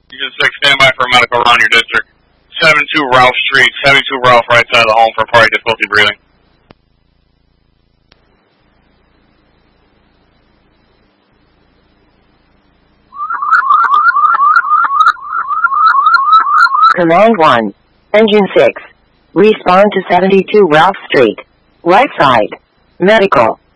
Engine 6, stand by for a medical around your district. 72 Ralph Street, 72 Ralph, right side of the home for party difficulty breathing. Command 1. Engine 6. Respond to 72 Ralph Street. Right side. Medical.